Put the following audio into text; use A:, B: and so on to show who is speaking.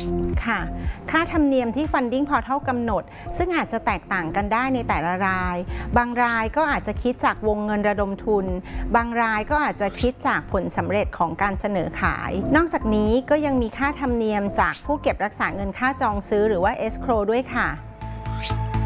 A: ค่ะค่าธรรมเนียมที่ Funding Portal กำหนดซึ่งอาจจะแตกต่างกันได้ในแต่ละรายบางรายก็อาจจะคิดจากวงเงินระดมทุนบางรายก็อาจจะคิดจากผลสำเร็จของการเสนอขายนอกจากนี้ก็ยังมีค่าธรรมเนียมจากผู้เก็บรักษาเงินค่าจองซื้อหรือว่า Escrow ด้วยค่ะ